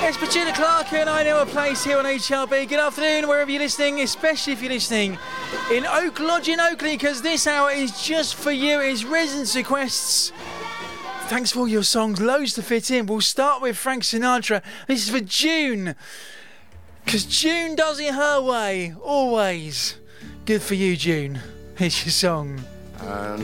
It's Petula Clark and I Know a Place here on HRB. Good afternoon, wherever you're listening, especially if you're listening in Oak Lodge in Oakley, because this hour is just for you. It's residence requests. Thanks for all your songs, loads to fit in. We'll start with Frank Sinatra. This is for June, because June does it her way, always. Good for you, June. Here's your song.